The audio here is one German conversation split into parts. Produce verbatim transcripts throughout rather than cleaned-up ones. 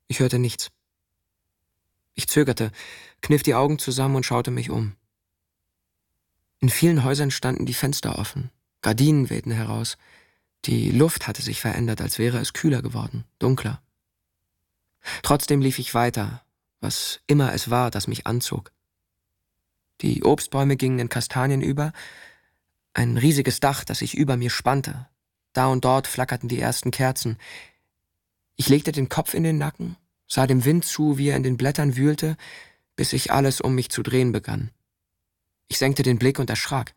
Ich hörte nichts. Ich zögerte, kniff die Augen zusammen und schaute mich um. In vielen Häusern standen die Fenster offen, Gardinen wehten heraus. Die Luft hatte sich verändert, als wäre es kühler geworden, dunkler. Trotzdem lief ich weiter, was immer es war, das mich anzog. Die Obstbäume gingen in Kastanien über, ein riesiges Dach, das sich über mir spannte. Da und dort flackerten die ersten Kerzen. Ich legte den Kopf in den Nacken, sah dem Wind zu, wie er in den Blättern wühlte, bis sich alles um mich zu drehen begann. Ich senkte den Blick und erschrak.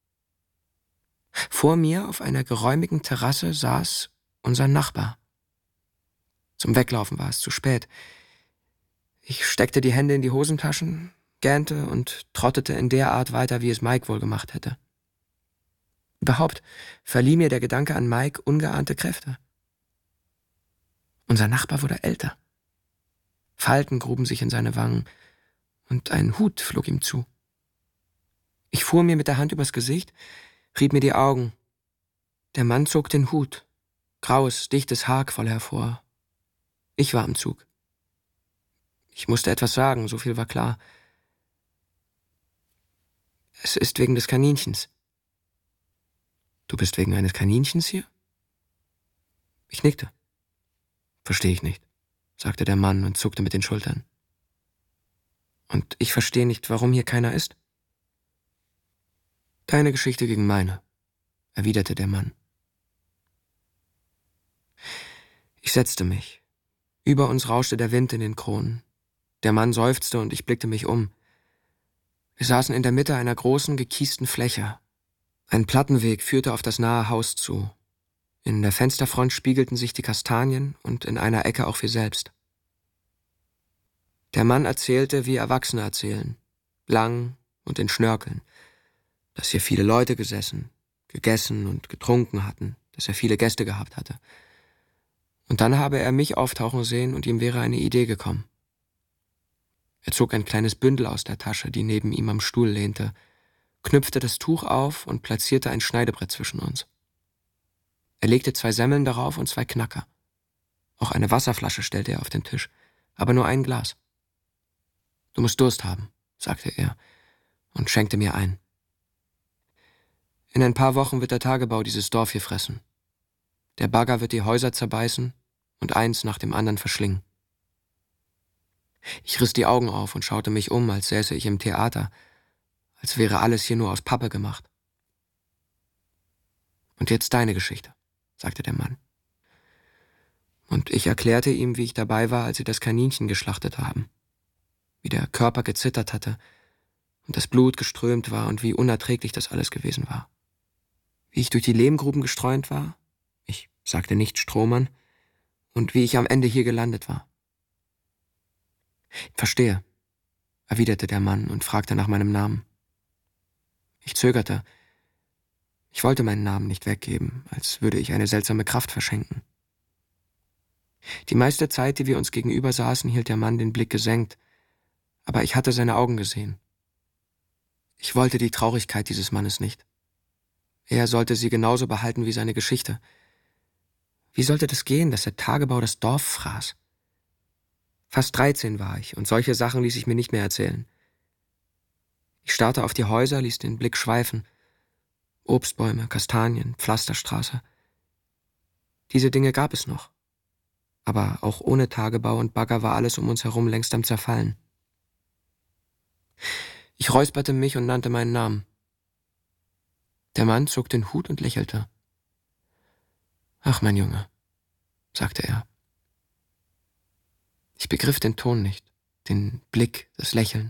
Vor mir auf einer geräumigen Terrasse saß unser Nachbar. Zum Weglaufen war es zu spät. Ich steckte die Hände in die Hosentaschen, gähnte und trottete in der Art weiter, wie es Mike wohl gemacht hätte. Überhaupt verlieh mir der Gedanke an Mike ungeahnte Kräfte. Unser Nachbar wurde älter. Falten gruben sich in seine Wangen und ein Hut flog ihm zu. Ich fuhr mir mit der Hand übers Gesicht, rieb mir die Augen. Der Mann zog den Hut. Graues, dichtes Haar quoll hervor. Ich war am Zug. Ich musste etwas sagen, so viel war klar. Es ist wegen des Kaninchens. Du bist wegen eines Kaninchens hier? Ich nickte. Verstehe ich nicht, sagte der Mann und zuckte mit den Schultern. Und ich verstehe nicht, warum hier keiner ist. Deine Geschichte gegen meine, erwiderte der Mann. Ich setzte mich. Über uns rauschte der Wind in den Kronen. Der Mann seufzte und ich blickte mich um. Wir saßen in der Mitte einer großen, gekiesten Fläche. Ein Plattenweg führte auf das nahe Haus zu. In der Fensterfront spiegelten sich die Kastanien und in einer Ecke auch wir selbst. Der Mann erzählte, wie Erwachsene erzählen, lang und in Schnörkeln, dass hier viele Leute gesessen, gegessen und getrunken hatten, dass er viele Gäste gehabt hatte. Und dann habe er mich auftauchen sehen und ihm wäre eine Idee gekommen. Er zog ein kleines Bündel aus der Tasche, die neben ihm am Stuhl lehnte, knüpfte das Tuch auf und platzierte ein Schneidebrett zwischen uns. Er legte zwei Semmeln darauf und zwei Knacker. Auch eine Wasserflasche stellte er auf den Tisch, aber nur ein Glas. Du musst Durst haben, sagte er und schenkte mir ein. In ein paar Wochen wird der Tagebau dieses Dorf hier fressen. Der Bagger wird die Häuser zerbeißen und eins nach dem anderen verschlingen. Ich riss die Augen auf und schaute mich um, als säße ich im Theater, als wäre alles hier nur aus Pappe gemacht. Und jetzt deine Geschichte, sagte der Mann. Und ich erklärte ihm, wie ich dabei war, als sie das Kaninchen geschlachtet haben, wie der Körper gezittert hatte und das Blut geströmt war und wie unerträglich das alles gewesen war. Wie ich durch die Lehmgruben gestreunt war, ich sagte nicht Strohmann, und wie ich am Ende hier gelandet war. Verstehe, erwiderte der Mann und fragte nach meinem Namen. Ich zögerte. Ich wollte meinen Namen nicht weggeben, als würde ich eine seltsame Kraft verschenken. Die meiste Zeit, die wir uns gegenüber saßen, hielt der Mann den Blick gesenkt, aber ich hatte seine Augen gesehen. Ich wollte die Traurigkeit dieses Mannes nicht. Er sollte sie genauso behalten wie seine Geschichte. Wie sollte das gehen, dass der Tagebau das Dorf fraß? Fast dreizehn war ich, und solche Sachen ließ ich mir nicht mehr erzählen. Ich starrte auf die Häuser, ließ den Blick schweifen. Obstbäume, Kastanien, Pflasterstraße. Diese Dinge gab es noch. Aber auch ohne Tagebau und Bagger war alles um uns herum längst am Zerfallen. Ich räusperte mich und nannte meinen Namen. Der Mann zog den Hut und lächelte. »Ach, mein Junge«, sagte er. Ich begriff den Ton nicht, den Blick, das Lächeln.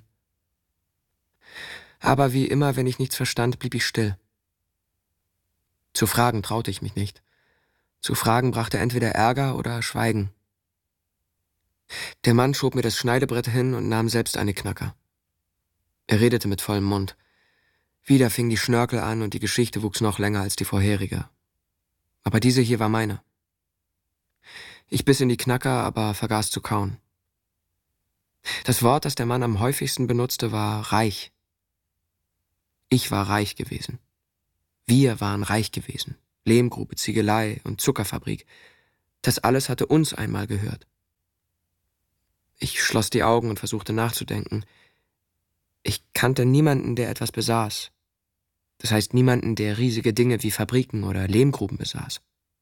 Aber wie immer, wenn ich nichts verstand, blieb ich still. Zu fragen traute ich mich nicht. Zu fragen brachte entweder Ärger oder Schweigen. Der Mann schob mir das Schneidebrett hin und nahm selbst eine Knacker. Er redete mit vollem Mund. Wieder fing die Schnörkel an und die Geschichte wuchs noch länger als die vorherige. Aber diese hier war meine. Ich biss in die Knacker, aber vergaß zu kauen. Das Wort, das der Mann am häufigsten benutzte, war reich. Ich war reich gewesen. Wir waren reich gewesen. Lehmgrube, Ziegelei und Zuckerfabrik. Das alles hatte uns einmal gehört. Ich schloss die Augen und versuchte nachzudenken. Ich kannte niemanden, der etwas besaß. Das heißt niemanden, der riesige Dinge wie Fabriken oder Lehmgruben besaß.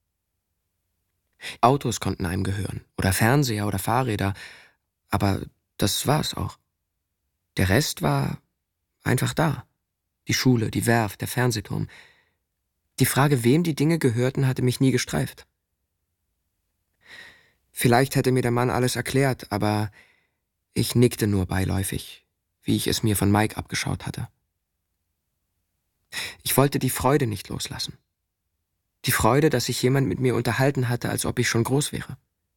Autos konnten einem gehören, oder Fernseher oder Fahrräder, aber das war es auch. Der Rest war einfach da. Die Schule, die Werft, der Fernsehturm. Die Frage, wem die Dinge gehörten, hatte mich nie gestreift. Vielleicht hätte mir der Mann alles erklärt, aber ich nickte nur beiläufig, wie ich es mir von Mike abgeschaut hatte. Ich wollte die Freude nicht loslassen. Die Freude, dass sich jemand mit mir unterhalten hatte, als ob ich schon groß wäre.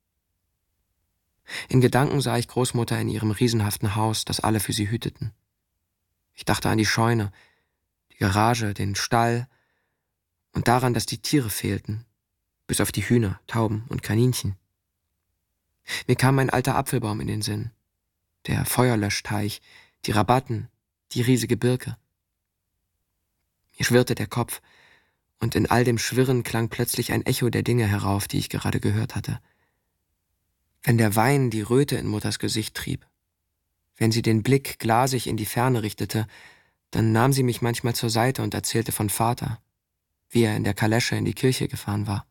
In Gedanken sah ich Großmutter in ihrem riesenhaften Haus, das alle für sie hüteten. Ich dachte an die Scheune, die Garage, den Stall und daran, dass die Tiere fehlten, bis auf die Hühner, Tauben und Kaninchen. Mir kam mein alter Apfelbaum in den Sinn, der Feuerlöschteich, die Rabatten, die riesige Birke. Mir schwirrte der Kopf, und in all dem Schwirren klang plötzlich ein Echo der Dinge herauf, die ich gerade gehört hatte. Wenn der Wein die Röte in Mutters Gesicht trieb, wenn sie den Blick glasig in die Ferne richtete, dann nahm sie mich manchmal zur Seite und erzählte von Vater, wie er in der Kalesche in die Kirche gefahren war.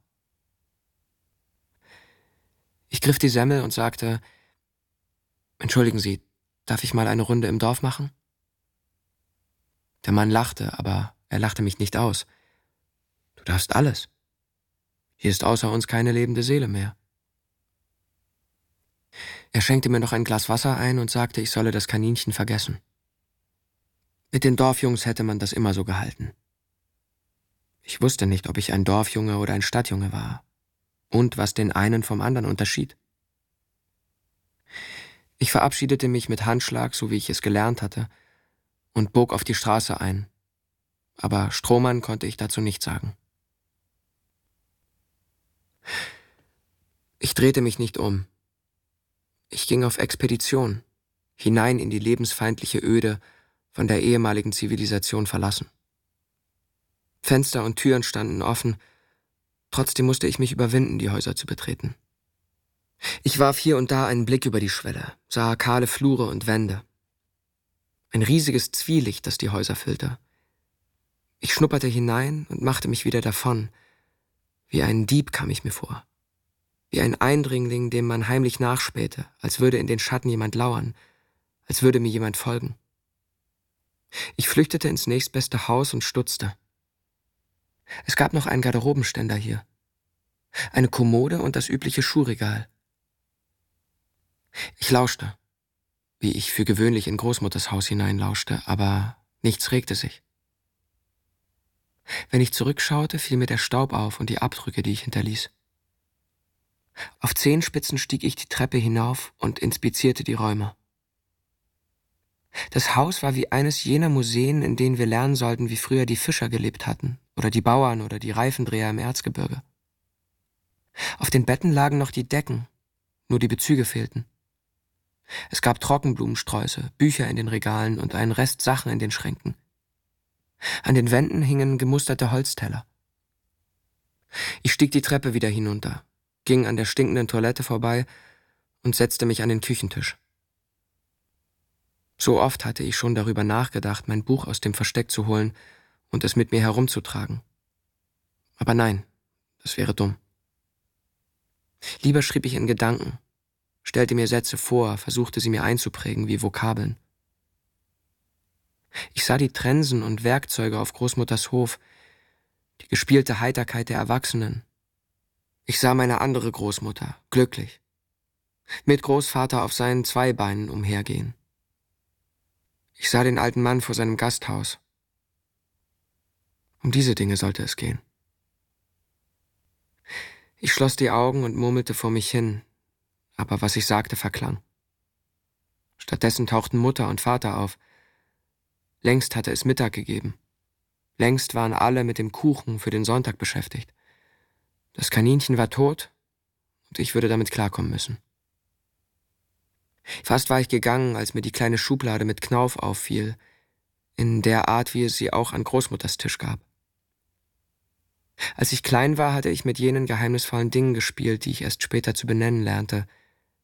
Ich griff die Semmel und sagte, »Entschuldigen Sie, darf ich mal eine Runde im Dorf machen?« Der Mann lachte, aber er lachte mich nicht aus. »Du darfst alles. Hier ist außer uns keine lebende Seele mehr.« Er schenkte mir noch ein Glas Wasser ein und sagte, ich solle das Kaninchen vergessen. Mit den Dorfjungs hätte man das immer so gehalten. Ich wusste nicht, ob ich ein Dorfjunge oder ein Stadtjunge war und was den einen vom anderen unterschied. Ich verabschiedete mich mit Handschlag, so wie ich es gelernt hatte, und bog auf die Straße ein. Aber Strohmann konnte ich dazu nichts sagen. Ich drehte mich nicht um. Ich ging auf Expedition, hinein in die lebensfeindliche Öde, von der ehemaligen Zivilisation verlassen. Fenster und Türen standen offen, trotzdem musste ich mich überwinden, die Häuser zu betreten. Ich warf hier und da einen Blick über die Schwelle, sah kahle Flure und Wände. Ein riesiges Zwielicht, das die Häuser füllte. Ich schnupperte hinein und machte mich wieder davon. Wie ein Dieb kam ich mir vor. Wie ein Eindringling, dem man heimlich nachspähte, als würde in den Schatten jemand lauern, als würde mir jemand folgen. Ich flüchtete ins nächstbeste Haus und stutzte. Es gab noch einen Garderobenständer hier, eine Kommode und das übliche Schuhregal. Ich lauschte, wie ich für gewöhnlich in Großmutters Haus hineinlauschte, aber nichts regte sich. Wenn ich zurückschaute, fiel mir der Staub auf und die Abdrücke, die ich hinterließ. Auf Zehenspitzen stieg ich die Treppe hinauf und inspizierte die Räume. Das Haus war wie eines jener Museen, in denen wir lernen sollten, wie früher die Fischer gelebt hatten, oder die Bauern oder die Reifendreher im Erzgebirge. Auf den Betten lagen noch die Decken, nur die Bezüge fehlten. Es gab Trockenblumensträuße, Bücher in den Regalen und einen Rest Sachen in den Schränken. An den Wänden hingen gemusterte Holzteller. Ich stieg die Treppe wieder hinunter, ging an der stinkenden Toilette vorbei und setzte mich an den Küchentisch. So oft hatte ich schon darüber nachgedacht, mein Buch aus dem Versteck zu holen und es mit mir herumzutragen. Aber nein, das wäre dumm. Lieber schrieb ich in Gedanken, stellte mir Sätze vor, versuchte sie mir einzuprägen wie Vokabeln. Ich sah die Trensen und Werkzeuge auf Großmutters Hof, die gespielte Heiterkeit der Erwachsenen. Ich sah meine andere Großmutter, glücklich, mit Großvater auf seinen Zweibeinen umhergehen. Ich sah den alten Mann vor seinem Gasthaus. Um diese Dinge sollte es gehen. Ich schloss die Augen und murmelte vor mich hin, aber was ich sagte, verklang. Stattdessen tauchten Mutter und Vater auf. Längst hatte es Mittag gegeben. Längst waren alle mit dem Kuchen für den Sonntag beschäftigt. Das Kaninchen war tot und ich würde damit klarkommen müssen. Fast war ich gegangen, als mir die kleine Schublade mit Knauf auffiel, in der Art, wie es sie auch an Großmutters Tisch gab. Als ich klein war, hatte ich mit jenen geheimnisvollen Dingen gespielt, die ich erst später zu benennen lernte,